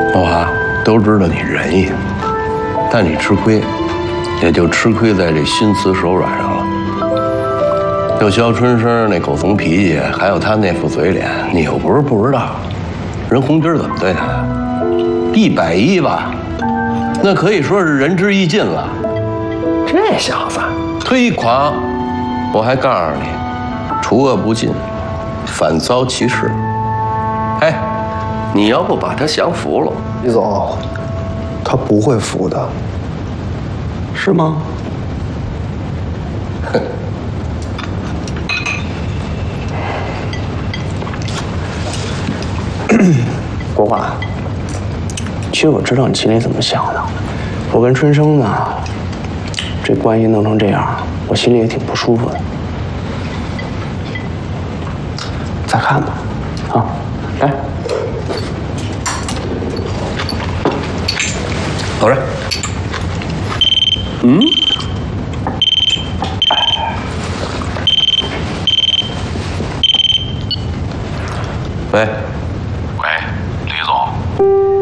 老华，都知道你仁义，但你吃亏，也就吃亏在这心慈手软上了。就肖春生那狗怂脾气，还有他那副嘴脸，你又不是不知道，人红军怎么对他的？110吧，那可以说是仁至义尽了。这小子忒狂，我还告诉你，除恶不尽，反遭其事。哎，你要不把他降服了， 李总，他不会服的， 是吗？哼。 国华，其实我知道你心里怎么想的。我跟春生呢，这关系弄成这样，我心里也挺不舒服的。再看吧，啊，来， 走着。嗯。喂。 喂，李总。